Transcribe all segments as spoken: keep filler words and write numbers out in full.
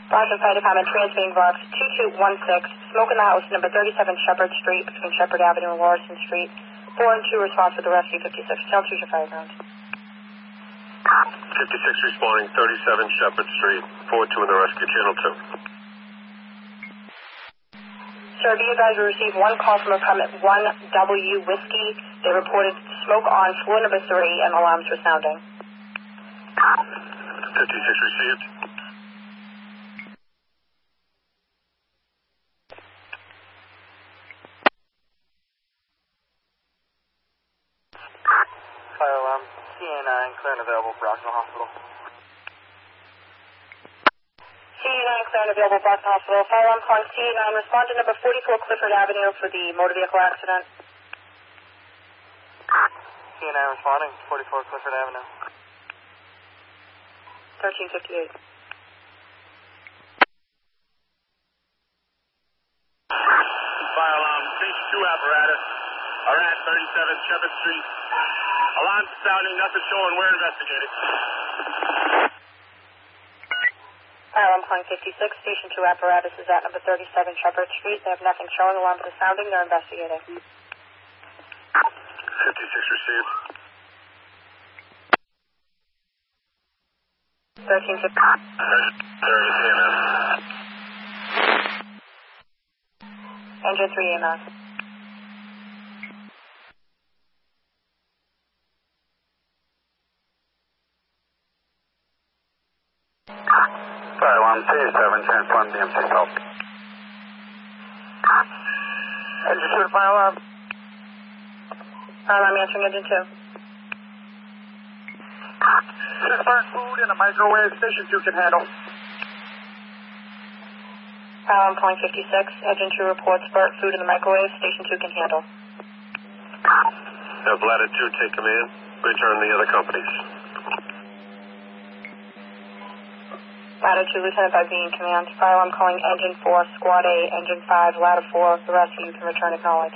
Boston Fire Department transmitting box two two one six, smoke in the house, number thirty-seven Shepherd Street, between Shepherd Avenue and Lawson Street. four and two response for the rescue, fifty-six. Tell two your fire ground. fifty-six responding, thirty-seven Shepherd Street, four two in the rescue, channel two. Sir, be advised we received one call from apartment one W Whiskey. They reported smoke on floor number three and alarms were sounding. fifty-six received. Fire alarm, C A nine, clear and available for Rockville Hospital. C A nine, clear and available for Boston Hospital. Fire alarm calling C A nine, respond to number forty-four Clifford Avenue for the motor vehicle accident. C A nine responding, forty-four Clifford Avenue. thirteen fifty-eight. Fire alarm, stage two apparatus, are at thirty-seven Shepherd Street. Alarms sounding, nothing showing, we're investigating. Fire alarm calling fifty-six, station two apparatus is at number thirty-seven Shepherd Street. They have nothing showing, alarms are sounding, they're investigating. fifty-six received. thirteen fifty. There is E M S. Engine three E M S. Fire alarm, C A seven, transpond B M C South. Engine two to fire alarm. Fire alarm answering engine two. There's burnt food in a microwave, station two can handle. Fire alarm calling fifty-six, engine two reports burnt food in the microwave, station two can handle. Have ladder two take command, return the other companies. Ladder two, Lieutenant Bugby in command. Fire alarm calling engine four, squad A, engine five, ladder four, the rest of you can return acknowledge.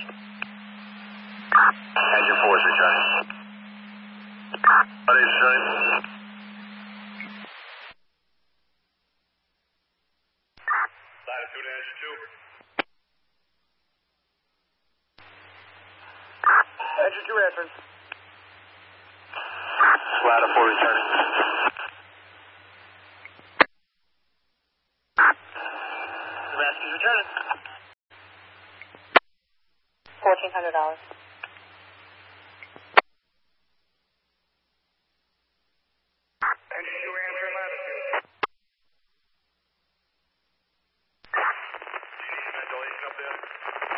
Engine four is returning. What is returning? Ladder two to engine two. Engine two answering. Ladder four returning. Rescue returning. fourteen hundred dollars. Engine two answering latitude. Ventilation up there.